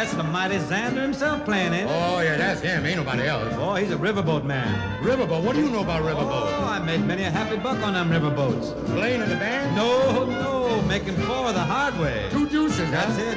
That's the mighty Xander himself playing it. Oh, yeah, that's him. Ain't nobody else. Oh, he's a riverboat man. Riverboat? What do you know about riverboat? Oh, I made many a happy buck on them riverboats. Playing in the band? No, making four the hard way. Two deuces, huh? That's it.